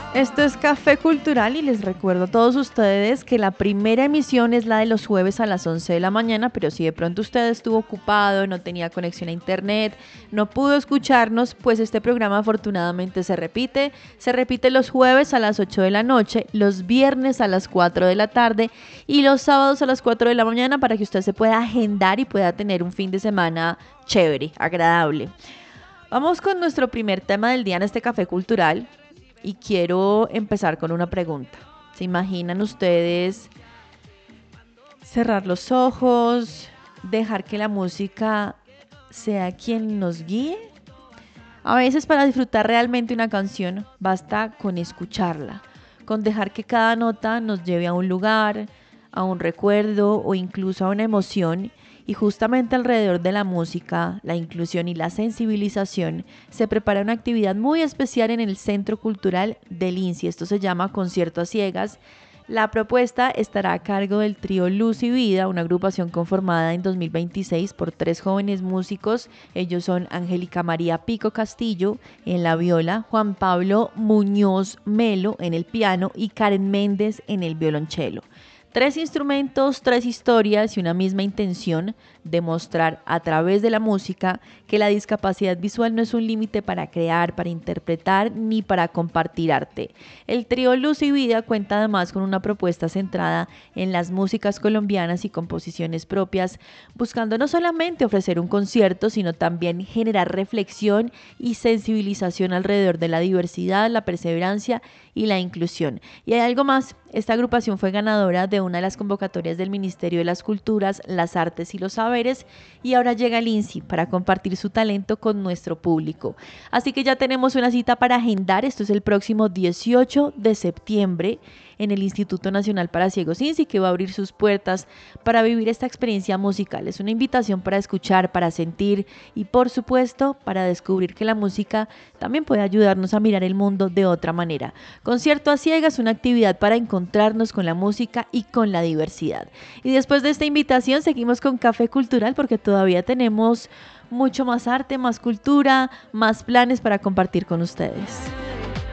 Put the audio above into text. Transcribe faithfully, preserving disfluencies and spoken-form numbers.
Esto es Café Cultural y les recuerdo a todos ustedes que la primera emisión es la de los jueves a las once de la mañana, pero si de pronto usted estuvo ocupado, no tenía conexión a internet, no pudo escucharnos, pues este programa afortunadamente se repite. Se repite los jueves a las ocho de la noche, los viernes a las cuatro de la tarde y los sábados a las cuatro de la mañana para que usted se pueda agendar y pueda tener un fin de semana chévere, agradable. Vamos con nuestro primer tema del día en este Café Cultural. Y quiero empezar con una pregunta. ¿Se imaginan ustedes cerrar los ojos, dejar que la música sea quien nos guíe? A veces para disfrutar realmente una canción basta con escucharla, con dejar que cada nota nos lleve a un lugar, a un recuerdo o incluso a una emoción. Y justamente alrededor de la música, la inclusión y la sensibilización se prepara una actividad muy especial en el Centro Cultural del INSI. Esto se llama Concierto a Ciegas. La propuesta estará a cargo del trío Luz y Vida, una agrupación conformada en dos mil veintiséis por tres jóvenes músicos. Ellos son Angélica María Pico Castillo en la viola, Juan Pablo Muñoz Melo en el piano y Karen Méndez en el violonchelo. Tres instrumentos, tres historias y una misma intención de mostrar a través de la música que la discapacidad visual no es un límite para crear, para interpretar ni para compartir arte. El trío Luz y Vida cuenta además con una propuesta centrada en las músicas colombianas y composiciones propias, buscando no solamente ofrecer un concierto, sino también generar reflexión y sensibilización alrededor de la diversidad, la perseverancia y la inclusión. Y hay algo más. Esta agrupación fue ganadora de una de las convocatorias del Ministerio de las Culturas, las Artes y los Saberes y ahora llega al INSI para compartir su talento con nuestro público. Así que ya tenemos una cita para agendar. Esto es el próximo dieciocho de septiembre en el Instituto Nacional para Ciegos INSI, que va a abrir sus puertas para vivir esta experiencia musical. Es una invitación para escuchar, para sentir y por supuesto para descubrir que la música también puede ayudarnos a mirar el mundo de otra manera. Concierto a Ciegas, una actividad para encontrarnos con la música y con la diversidad. Y después de esta invitación seguimos con Café Cultural porque todavía tenemos mucho más arte, más cultura, más planes para compartir con ustedes.